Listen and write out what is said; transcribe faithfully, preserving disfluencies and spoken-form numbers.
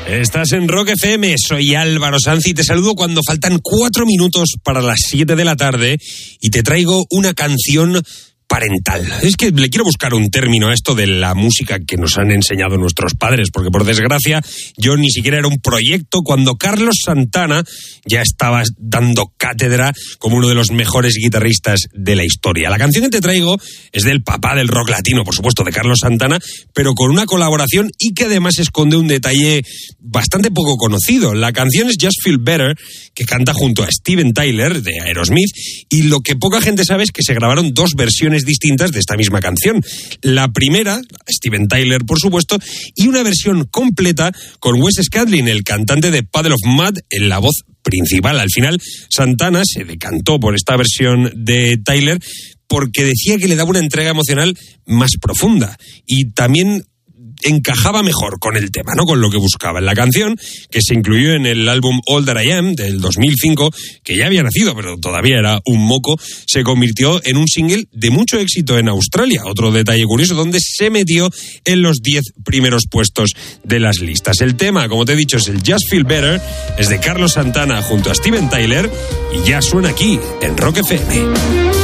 Estás en Rock F M, soy Álvaro Sanz y te saludo cuando faltan cuatro minutos para las siete de la tarde y te traigo una canción parental. Es que le quiero buscar un término a esto de la música que nos han enseñado nuestros padres, porque por desgracia yo ni siquiera era un proyecto cuando Carlos Santana ya estaba dando cátedra como uno de los mejores guitarristas de la historia. La canción que te traigo es del papá del rock latino, por supuesto, de Carlos Santana, pero con una colaboración y que además esconde un detalle bastante poco conocido. La canción es Just Feel Better, que canta junto a Steven Tyler de Aerosmith, y lo que poca gente sabe es que se grabaron dos versiones distintas de esta misma canción. La primera, Steven Tyler por supuesto, y una versión completa con Wes Scadlin, el cantante de Puddle of Mudd, en la voz principal. Al final, Santana se decantó por esta versión de Tyler porque decía que le daba una entrega emocional más profunda y también encajaba mejor con el tema, ¿no? Con lo que buscaba. En la canción, que se incluyó en el álbum All That I Am del dos mil cinco, que ya había nacido, pero todavía era un moco, se convirtió en un single de mucho éxito en Australia. Otro detalle curioso, donde se metió en los diez primeros puestos de las listas. El tema, como te he dicho, es el Just Feel Better, es de Carlos Santana junto a Steven Tyler y ya suena aquí en Rock F M.